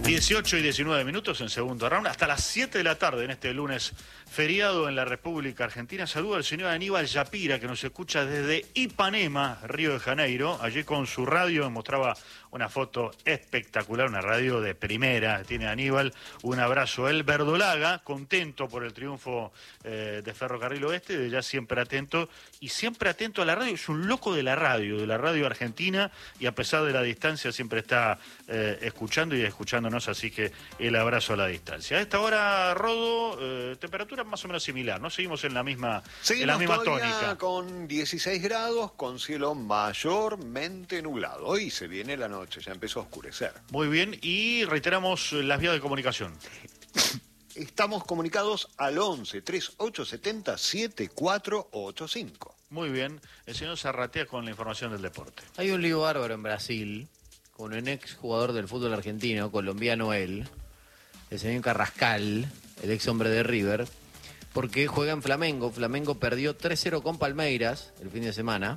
18 y 19 minutos en segundo round, hasta las 7 de la tarde en este lunes feriado en la República Argentina. Saludo al señor Aníbal Yapira, que nos escucha desde Ipanema, Río de Janeiro. Allí con su radio mostraba una foto espectacular, una radio de primera. Tiene Aníbal, un abrazo. El Verdolaga, contento por el triunfo de Ferrocarril Oeste, de ya siempre atento, y siempre atento a la radio. Es un loco de la radio argentina, y a pesar de la distancia siempre está escuchando y escuchándonos, así que el abrazo a la distancia. A esta hora, Rodo, temperatura más o menos similar, ¿no? Seguimos en la misma tónica. Con 16 grados, con cielo mayormente nublado. Hoy se viene la noche, ya empezó a oscurecer. Muy bien, y reiteramos las vías de comunicación. Estamos comunicados al 11 3870 7485. Muy bien, el señor Zarratea con la información del deporte. Hay un lío bárbaro en Brasil con un ex jugador del fútbol argentino, colombiano él, el señor Carrascal, el ex hombre de River, porque juega en Flamengo. Flamengo perdió 3-0 con Palmeiras el fin de semana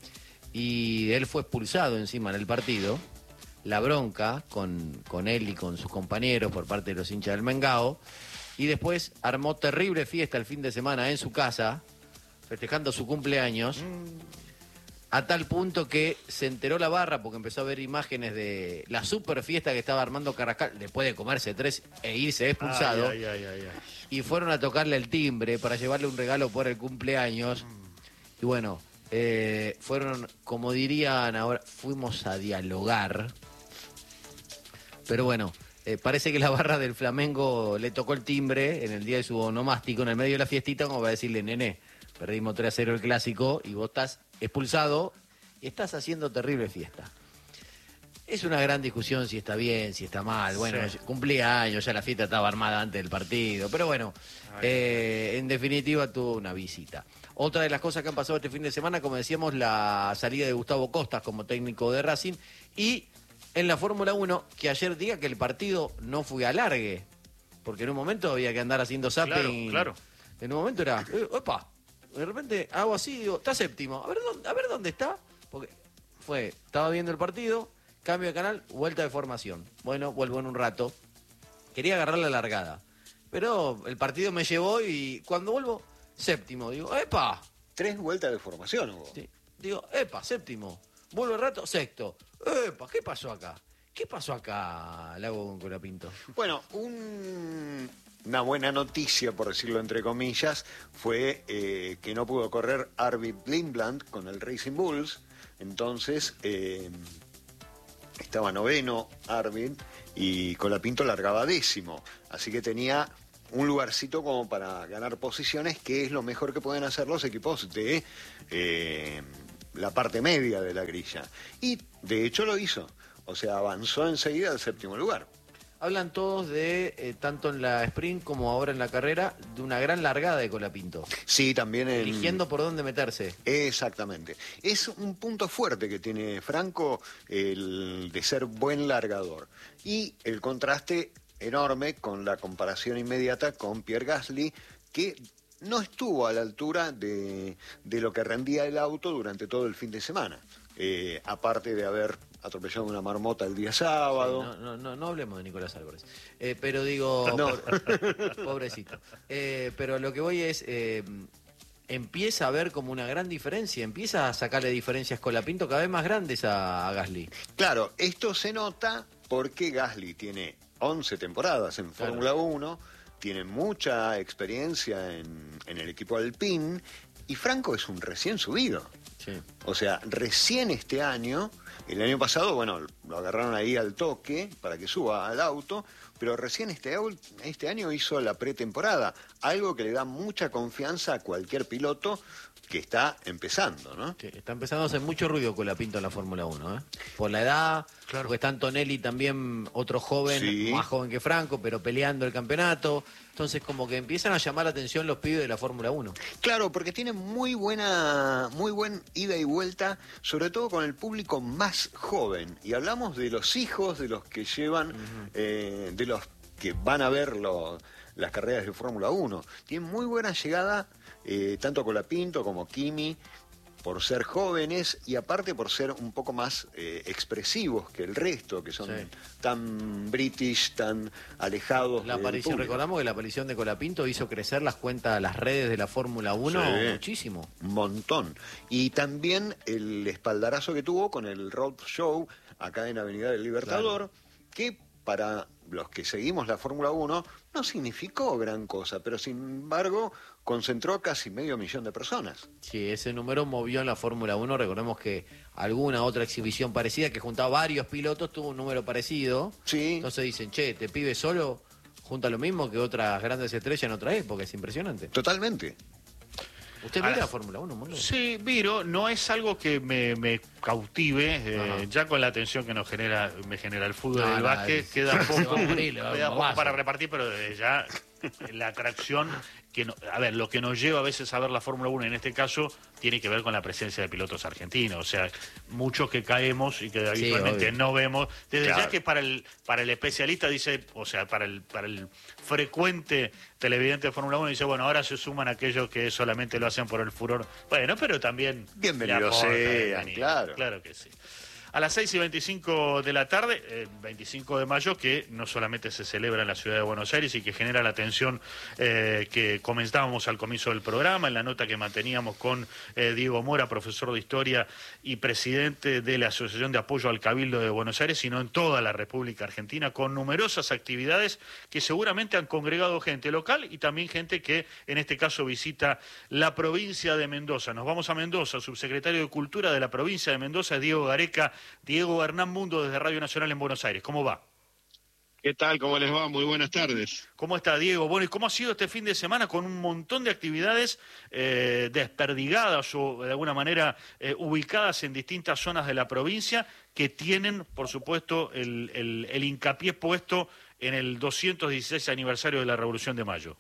y él fue expulsado encima en el partido. La bronca con él y con sus compañeros por parte de los hinchas del Mengao, y después armó terrible fiesta el fin de semana en su casa, festejando su cumpleaños, a tal punto que se enteró la barra porque empezó a ver imágenes de la super fiesta que estaba armando Carrascal después de comerse 3 e irse expulsado. Ay. Y fueron a tocarle el timbre para llevarle un regalo por el cumpleaños. Y bueno, fueron, como dirían ahora, fuimos a dialogar. Pero bueno, parece que la barra del Flamengo le tocó el timbre en el día de su onomástico, en el medio de la fiestita, como para decirle: nene, perdimos 3-0 el clásico y vos estás expulsado y estás haciendo terrible fiesta. Es una gran discusión si está bien, si está mal. Bueno, sí, cumplía años, ya la fiesta estaba armada antes del partido. Pero bueno, en definitiva tuvo una visita. Otra de las cosas que han pasado este fin de semana, como decíamos, la salida de Gustavo Costas como técnico de Racing. Y en la Fórmula 1, que ayer diga que el partido no fue alargue, porque en un momento había que andar haciendo zapping. Claro. En un momento era, opa, de repente hago así, digo, está séptimo, a ver dónde está, porque estaba viendo el partido, cambio de canal, vuelta de formación. Bueno, vuelvo en un rato. Quería agarrar la largada, pero el partido me llevó y cuando vuelvo, séptimo. Digo, ¡epa! 3 vueltas de formación hubo. Sí. Digo, ¡epa! Séptimo. Vuelvo el rato, sexto. ¡Epa! ¿Qué pasó acá? ¿Qué pasó acá, Lago Colapinto? Bueno, una buena noticia, por decirlo entre comillas, fue que no pudo correr Arvid Lindblad con el Racing Bulls. Entonces, estaba noveno Arvid y Colapinto largaba 10º. Así que tenía un lugarcito como para ganar posiciones, que es lo mejor que pueden hacer los equipos de la parte media de la grilla. Y de hecho lo hizo. O sea, avanzó enseguida al 7º lugar. Hablan todos de, tanto en la sprint como ahora en la carrera, de una gran largada de Colapinto. Sí, también eligiendo por dónde meterse. Exactamente. Es un punto fuerte que tiene Franco, el de ser buen largador. Y el contraste enorme con la comparación inmediata con Pierre Gasly, que no estuvo a la altura de lo que rendía el auto durante todo el fin de semana. Aparte de haber atropellado una marmota el día sábado. Sí, no hablemos de Nicolás Álvarez. Pero digo, no. Pobrecito. Pero lo que voy es, empieza a haber como una gran diferencia, empieza a sacarle diferencias Colapinto cada vez más grandes a Gasly. Claro, esto se nota porque Gasly tiene 11 temporadas en Fórmula 1, tiene mucha experiencia en el equipo Alpine, y Franco es un recién subido. Sí. O sea, recién este año, el año pasado, bueno, lo agarraron ahí al toque para que suba al auto, pero recién este año hizo la pretemporada, algo que le da mucha confianza a cualquier piloto que está empezando, ¿no? Sí, está empezando a hacer mucho ruido Colapinto en la Fórmula 1, ¿eh? Por la edad, claro, porque está Antonelli también, otro joven, sí, más joven que Franco, pero peleando el campeonato. Entonces como que empiezan a llamar la atención los pibes de la Fórmula 1. Claro, porque tienen muy buen ida y vuelta, sobre todo con el público más joven. Y hablamos de los hijos, de los que llevan, de los que van a ver las carreras de Fórmula 1. Tienen muy buena llegada, tanto Colapinto como Kimi, por ser jóvenes y aparte por ser un poco más expresivos que el resto, que son Sí. tan british, tan alejados La del aparición, público. recordamos que la aparición de Colapinto hizo crecer las cuentas, las redes de la Fórmula 1 Sí. muchísimo. Un montón. Y también el espaldarazo que tuvo con el Road Show acá en Avenida del Libertador, que para los que seguimos la Fórmula 1 no significó gran cosa, pero sin embargo concentró a casi 500.000 de personas. Sí, ese número movió en la Fórmula 1. Recordemos que alguna otra exhibición parecida que juntaba varios pilotos tuvo un número parecido. Sí. Entonces dicen, che, este pibe solo junta lo mismo que otras grandes estrellas en otra época. Es impresionante. Totalmente. ¿Usted Ahora, mira la Fórmula 1, Mono? Sí, Viro, no es algo que me cautive, Ajá. ya con la atención que me genera el fútbol No, y el no, básquet, se queda va a poco, morir, le va a queda un poco vaso. para repartir, pero desde ya la atracción a ver, lo que nos lleva a veces a ver la Fórmula 1 en este caso tiene que ver con la presencia de pilotos argentinos, o sea, muchos que caemos y que habitualmente obvio. no vemos, desde Claro. ya que para el especialista dice, o sea, para el frecuente televidente de Fórmula 1 dice, bueno, ahora se suman aquellos que solamente lo hacen por el furor. Bueno, pero también Bienvenidos le aporta, sean, bienvenido. claro. Claro que sí. A las 6:25 de la tarde, 25 de mayo, que no solamente se celebra en la ciudad de Buenos Aires y que genera la atención que comentábamos al comienzo del programa, en la nota que manteníamos con Diego Mora, profesor de Historia y presidente de la Asociación de Apoyo al Cabildo de Buenos Aires, sino en toda la República Argentina, con numerosas actividades que seguramente han congregado gente local y también gente que en este caso visita la provincia de Mendoza. Nos vamos a Mendoza, subsecretario de Cultura de la provincia de Mendoza, Diego Gareca. Diego, Hernán Mundo desde Radio Nacional en Buenos Aires. ¿Cómo va? ¿Qué tal? ¿Cómo les va? Muy buenas tardes. ¿Cómo está, Diego? Bueno, ¿y cómo ha sido este fin de semana con un montón de actividades desperdigadas o de alguna manera ubicadas en distintas zonas de la provincia que tienen, por supuesto, el hincapié puesto en el 216 aniversario de la Revolución de Mayo?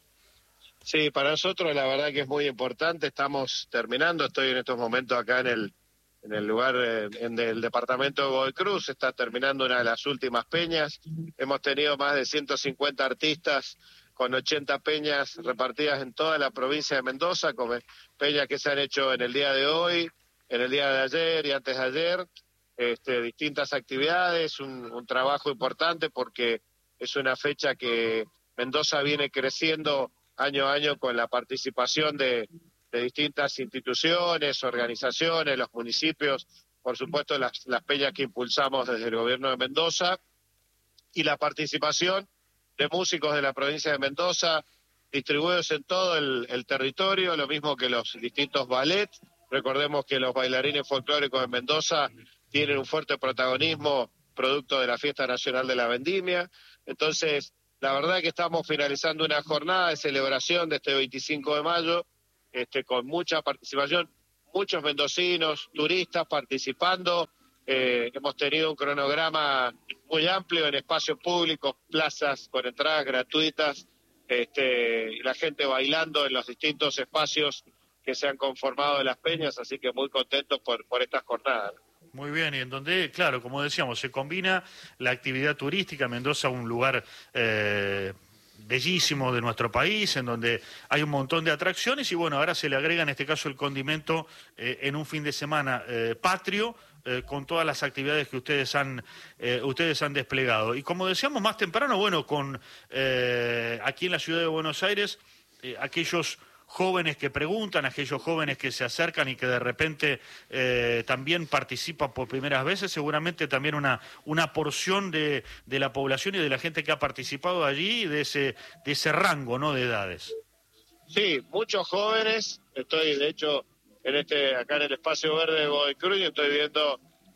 Sí, para nosotros la verdad que es muy importante. Estamos terminando, estoy en estos momentos acá en el lugar en el departamento de Godoy Cruz, está terminando una de las últimas peñas. Hemos tenido más de 150 artistas con 80 peñas repartidas en toda la provincia de Mendoza, con peñas que se han hecho en el día de hoy, en el día de ayer y antes de ayer, distintas actividades, un trabajo importante porque es una fecha que Mendoza viene creciendo año a año con la participación de distintas instituciones, organizaciones, los municipios, por supuesto las peñas que impulsamos desde el gobierno de Mendoza y la participación de músicos de la provincia de Mendoza distribuidos en todo el territorio, lo mismo que los distintos ballets. Recordemos que los bailarines folclóricos de Mendoza tienen un fuerte protagonismo producto de la Fiesta Nacional de la Vendimia. Entonces, la verdad es que estamos finalizando una jornada de celebración de este 25 de mayo, con mucha participación, muchos mendocinos, turistas participando. Hemos tenido un cronograma muy amplio en espacios públicos, plazas con entradas gratuitas, la gente bailando en los distintos espacios que se han conformado de las peñas, así que muy contentos por esta jornada. Muy bien, y en donde, claro, como decíamos, se combina la actividad turística, Mendoza, un lugar bellísimo de nuestro país, en donde hay un montón de atracciones y bueno, ahora se le agrega en este caso el condimento en un fin de semana patrio, con todas las actividades que ustedes han desplegado. Y como decíamos más temprano, bueno, con aquí en la ciudad de Buenos Aires, aquellos jóvenes que preguntan, aquellos jóvenes que se acercan y que de repente también participan por primeras veces, seguramente también una porción de la población y de la gente que ha participado allí, de ese rango, ¿no?, de edades. Sí, muchos jóvenes. Estoy, de hecho, acá en el espacio verde de Godoy Cruz y estoy viendo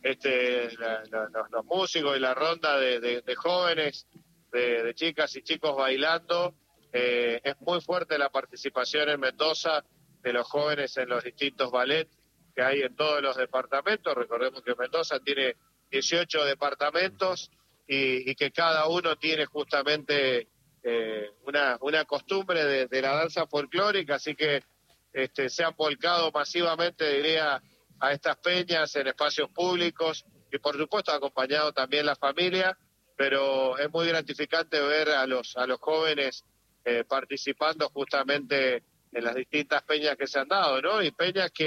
los músicos y la ronda de jóvenes, de chicas y chicos bailando. Es muy fuerte la participación en Mendoza de los jóvenes en los distintos ballets que hay en todos los departamentos. Recordemos que Mendoza tiene 18 departamentos y que cada uno tiene justamente una costumbre de la danza folclórica, así que se han volcado masivamente, diría, a estas peñas en espacios públicos y por supuesto acompañado también la familia, pero es muy gratificante ver a los jóvenes participando justamente en las distintas peñas que se han dado, ¿no? Y peñas que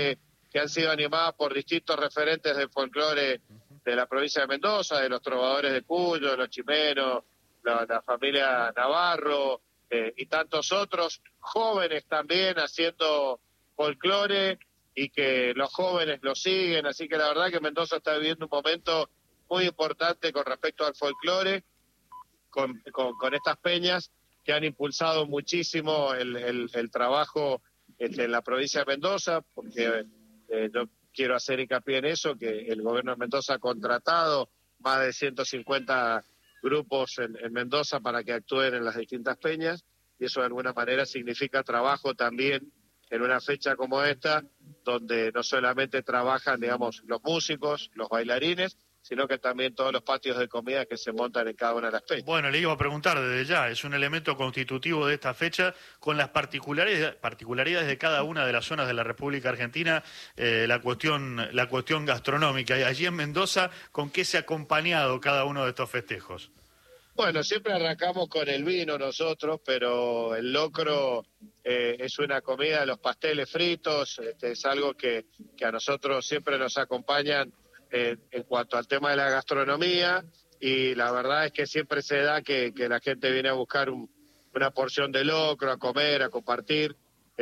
que han sido animadas por distintos referentes del folclore de la provincia de Mendoza, de los trovadores de Cuyo, los chimenos, la familia Navarro y tantos otros, jóvenes también haciendo folclore y que los jóvenes lo siguen, así que la verdad que Mendoza está viviendo un momento muy importante con respecto al folclore, con estas peñas que han impulsado muchísimo el trabajo en la provincia de Mendoza, porque yo quiero hacer hincapié en eso, que el gobierno de Mendoza ha contratado más de 150 grupos en Mendoza para que actúen en las distintas peñas, y eso de alguna manera significa trabajo también en una fecha como esta, donde no solamente trabajan, digamos, los músicos, los bailarines, sino que también todos los patios de comida que se montan en cada una de las peñas. Bueno, le iba a preguntar desde ya, es un elemento constitutivo de esta fecha, con las particularidades de cada una de las zonas de la República Argentina, la cuestión gastronómica. Y allí en Mendoza, ¿con qué se ha acompañado cada uno de estos festejos? Bueno, siempre arrancamos con el vino nosotros, pero el locro es una comida, los pasteles fritos, es algo que a nosotros siempre nos acompañan en cuanto al tema de la gastronomía, y la verdad es que siempre se da que la gente viene a buscar una porción de locro, a comer, a compartir.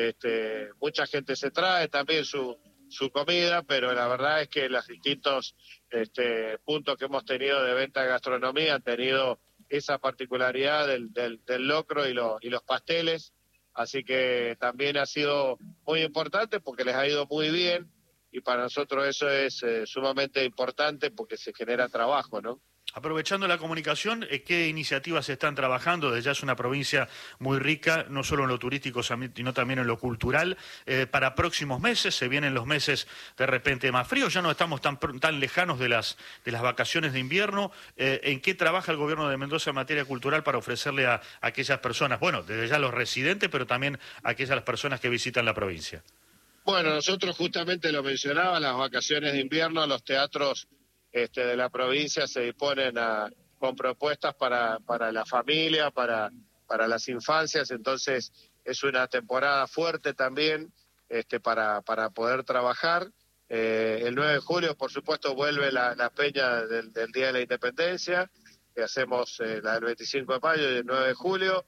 Mucha gente se trae también su comida, pero la verdad es que los distintos puntos que hemos tenido de venta de gastronomía han tenido esa particularidad del locro y los pasteles, así que también ha sido muy importante porque les ha ido muy bien, y para nosotros eso es sumamente importante porque se genera trabajo, ¿no? Aprovechando la comunicación, ¿qué iniciativas se están trabajando? Desde ya es una provincia muy rica, no solo en lo turístico, sino también en lo cultural. Para próximos meses, se vienen los meses de repente más fríos, ya no estamos tan lejanos de las vacaciones de invierno. ¿En qué trabaja el gobierno de Mendoza en materia cultural para ofrecerle a aquellas personas, bueno, desde ya los residentes, pero también a aquellas personas que visitan la provincia? Bueno, nosotros justamente lo mencionaba, las vacaciones de invierno, los teatros de la provincia se disponen con propuestas para la familia, para las infancias, entonces es una temporada fuerte también para poder trabajar. El 9 de julio, por supuesto, vuelve la peña del Día de la Independencia, que hacemos la del 25 de mayo y el 9 de julio.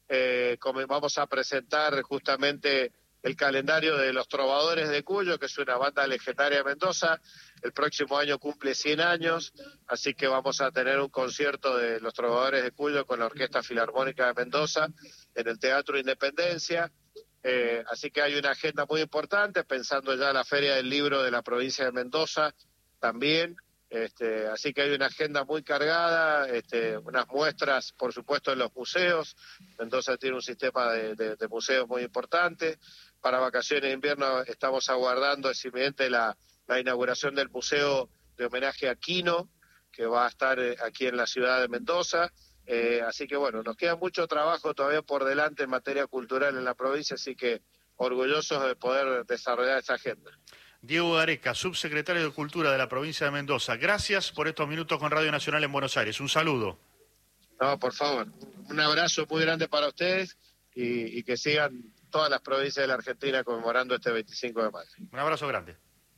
Vamos a presentar justamente el calendario de los Trovadores de Cuyo, que es una banda legendaria de Mendoza. El próximo año cumple 100 años, así que vamos a tener un concierto de los Trovadores de Cuyo con la Orquesta Filarmónica de Mendoza en el Teatro Independencia. Así que hay una agenda muy importante, pensando ya la Feria del Libro de la provincia de Mendoza también. Así que hay una agenda muy cargada, unas muestras, por supuesto, en los museos. Mendoza tiene un sistema de museos muy importante. Para vacaciones de invierno estamos aguardando, es inminente la inauguración del Museo de Homenaje a Quino, que va a estar aquí en la ciudad de Mendoza. Así que bueno, nos queda mucho trabajo todavía por delante en materia cultural en la provincia, así que orgullosos de poder desarrollar esa agenda. Diego Gareca, subsecretario de Cultura de la provincia de Mendoza, gracias por estos minutos con Radio Nacional en Buenos Aires. Un saludo. No, por favor. Un abrazo muy grande para ustedes y que sigan todas las provincias de la Argentina conmemorando este 25 de mayo. Un abrazo grande.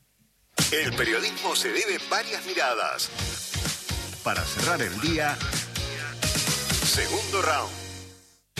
El periodismo se debe varias miradas. Para cerrar el día, segundo round.